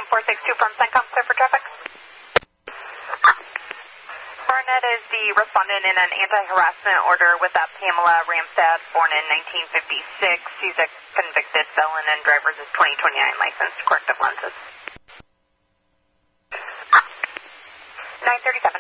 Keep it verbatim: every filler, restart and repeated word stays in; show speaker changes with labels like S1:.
S1: four six two from CENTCOM, clear for traffic. Barnett is the respondent in an anti-harassment order with that Pamela Ramstad, born in nineteen fifty-six. She's a convicted felon and driver's is twenty twenty-nine licensed, corrective lenses. nine thirty-seven.